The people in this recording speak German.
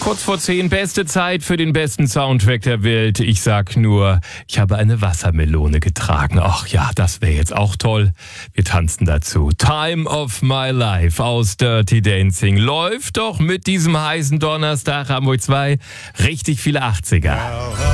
Kurz vor 10, beste Zeit für den besten Soundtrack der Welt. Ich sag nur, ich habe eine Wassermelone getragen. Ach ja, das wäre jetzt auch toll. Wir tanzen dazu. Time of My Life aus Dirty Dancing. Läuft doch mit diesem heißen Donnerstag, Hamburg 2, richtig viele 80er.